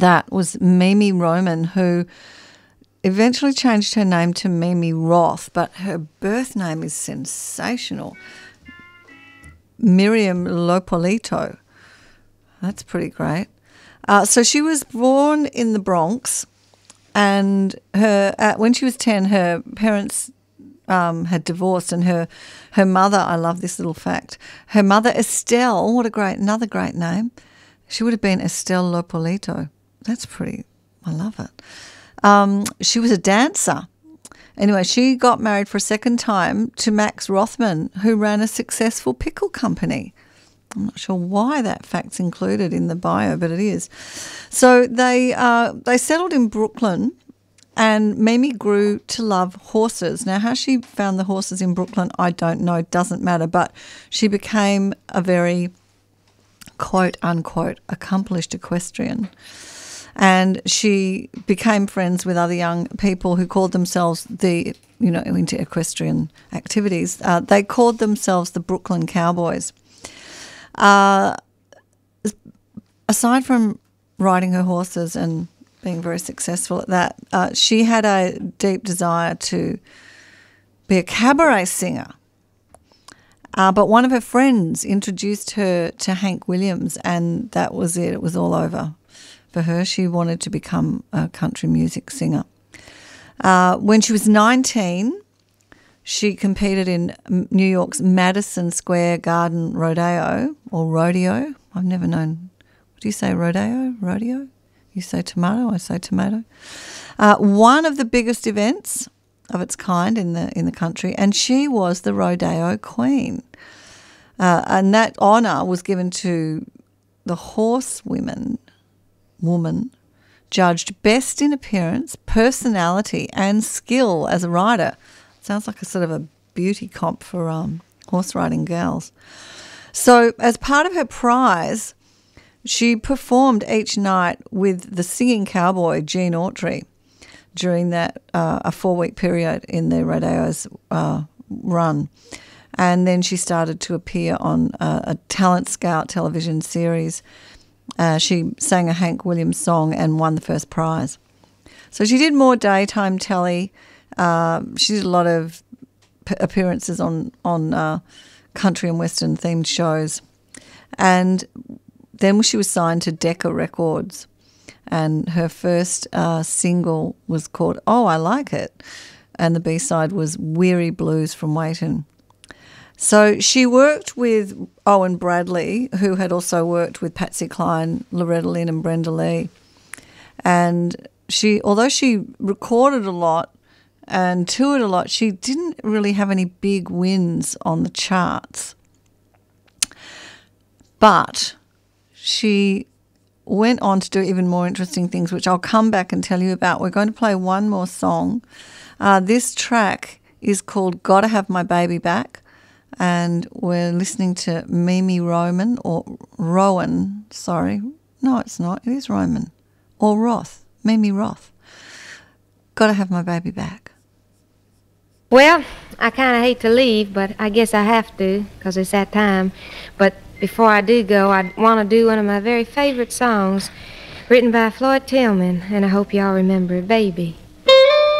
that was Mimi Roman, who eventually changed her name to Mimi Roth, but her birth name is sensational. Miriam Lopolito. That's pretty great. So she was born in the Bronx, and when she was 10, her parents had divorced, and her mother, I love this little fact, her mother Estelle, another great name, she would have been Estelle Lopolito. That's pretty, I love it. She was a dancer. Anyway, she got married for a second time to Max Rothman, who ran a successful pickle company. I'm not sure why that fact's included in the bio, but it is. So they settled in Brooklyn, and Mimi grew to love horses. Now, how she found the horses in Brooklyn, I don't know. It doesn't matter. But she became a very, quote, unquote, accomplished equestrian. And she became friends with other young people who called themselves into equestrian activities. They called themselves the Brooklyn Cowboys. Aside from riding her horses and being very successful at that, she had a deep desire to be a cabaret singer. But one of her friends introduced her to Hank Williams, and that was it. It was all over for her. She wanted to become a country music singer. When she was 19, she competed in New York's Madison Square Garden Rodeo, or rodeo. I've never known. What do you say, rodeo? Rodeo? You say tomato, I say tomato. One of the biggest events of its kind in the country, and she was the rodeo queen. And that honour was given to the horsewoman judged best in appearance, personality, and skill as a rider. Sounds like a sort of a beauty comp for horse riding girls. So as part of her prize, she performed each night with the singing cowboy Gene Autry during that a 4-week period in the rodeo's run. And then she started to appear on a Talent Scout television series. She sang a Hank Williams song and won the first prize. So she did more daytime telly. She did a lot of appearances on country and western themed shows. And then she was signed to Decca Records, and her first single was called Oh, I Like It, and the B-side was Weary Blues from Wayton. So she worked with Owen Bradley, who had also worked with Patsy Cline, Loretta Lynn and Brenda Lee. And although she recorded a lot and toured a lot, she didn't really have any big wins on the charts. But she went on to do even more interesting things, which I'll come back and tell you about. We're going to play one more song. This track is called Gotta Have My Baby Back, and we're listening to Mimi Roman, or Rowan, sorry. No, it's not. It is Roman. Or Roth. Mimi Roth. Gotta Have My Baby Back. Well, I kind of hate to leave, but I guess I have to because it's that time. But before I do go, I want to do one of my very favorite songs written by Floyd Tillman, and I hope y'all remember it, Baby.